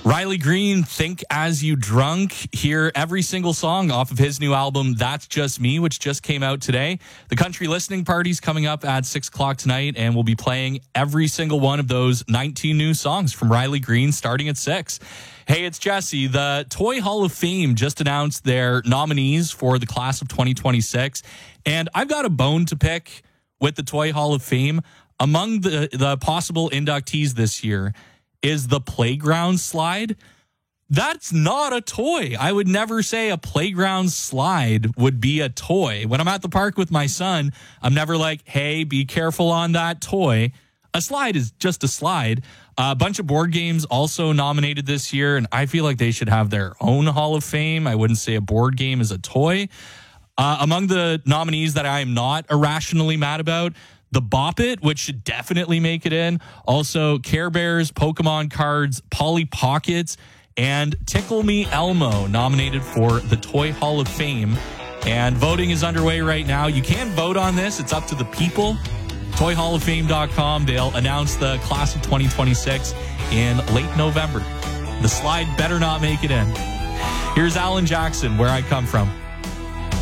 Riley Green, Think As You Drunk. Hear every single song off of his new album, That's Just Me, which just came out today. The country listening party's coming up at 6 o'clock tonight, and we'll be playing every single one of those 19 new songs from Riley Green starting at 6. Hey, it's Jesse. The Toy Hall of Fame just announced their nominees for the class of 2026, and I've got a bone to pick with the Toy Hall of Fame. Among the possible inductees this year is the playground slide. That's not a toy. I would never say a playground slide would be a toy. When I'm at the park with my son, I'm never like, hey, be careful on that toy. A slide is just a slide. A bunch of board games also nominated this year, and I feel like they should have their own Hall of Fame. I wouldn't say a board game is a toy. Among the nominees that I am not irrationally mad about, the Bop It, which should definitely make it in. Also, Care Bears, Pokemon cards, Polly Pockets, and Tickle Me Elmo nominated for the Toy Hall of Fame. And voting is underway right now. You can vote on this. It's up to the people. ToyHallOfFame.com. They'll announce the class of 2026 in late November. The slide better not make it in. Here's Alan Jackson, Where I Come From.